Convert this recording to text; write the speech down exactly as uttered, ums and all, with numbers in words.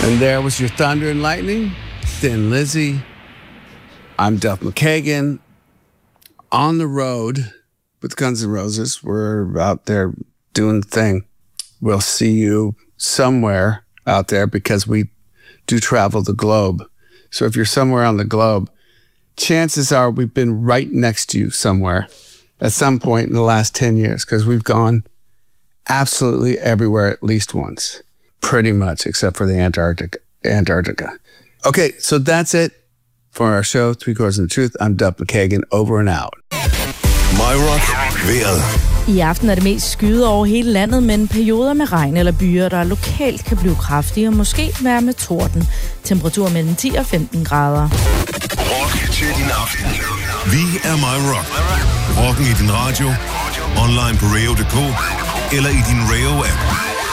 And there was your Thunder and Lightning, Thin Lizzy. I'm Duff McKagan. On the road with Guns N' Roses. We're out there doing the thing. We'll see you somewhere out there because we do travel the globe. So if you're somewhere on the globe, chances are we've been right next to you somewhere at some point in the last ten years because we've gone absolutely everywhere at least once. Pretty much, except for the Antarctica. Antarctica. Okay, so that's it for our show, Three Chords and the Truth. I'm Duff McKagan, over and out. My Rock vejret. I aften er det mest skyet over hele landet, men perioder med regn eller byer, der lokalt kan blive kraftige og måske være med torden. Temperatur mellem ti og femten grader. Rock til din aften. Vi er My Rock. Rocken i din radio, online på radio punktum d k eller i din Radio-app.